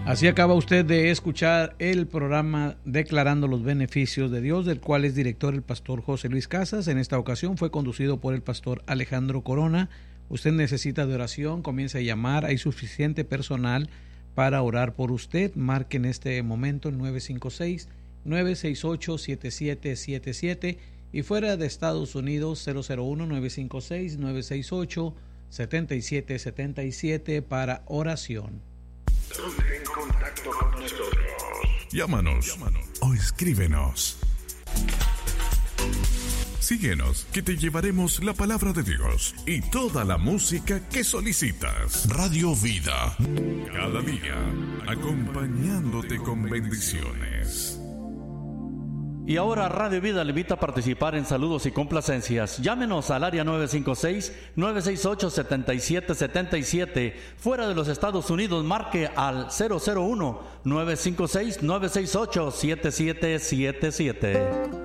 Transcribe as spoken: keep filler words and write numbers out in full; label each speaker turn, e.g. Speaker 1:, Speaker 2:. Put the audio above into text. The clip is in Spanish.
Speaker 1: Así acaba usted de escuchar el programa Declarando los Beneficios de Dios, del cual es director el pastor José Luis Casas. En esta ocasión fue conducido por el pastor Alejandro Corona. Usted necesita de oración, comience a llamar, hay suficiente personal para orar por usted. Marque en este momento el nueve cinco seis, nueve seis ocho, siete siete siete siete y fuera de Estados Unidos cero cero uno, nueve cinco seis, nueve seis ocho, siete siete siete siete para oración.
Speaker 2: Ponte en contacto con nosotros.
Speaker 3: Llámanos, Llámanos o escríbenos. Síguenos, que te llevaremos la palabra de Dios y toda la música que solicitas. Radio Vida, cada día acompañándote con bendiciones.
Speaker 4: Y ahora Radio Vida le invita a participar en saludos y complacencias. Llámenos al área nueve cinco seis, nueve seis ocho, siete siete siete siete. Fuera de los Estados Unidos, marque al cero cero uno, nueve cinco seis, nueve seis ocho, siete siete siete siete.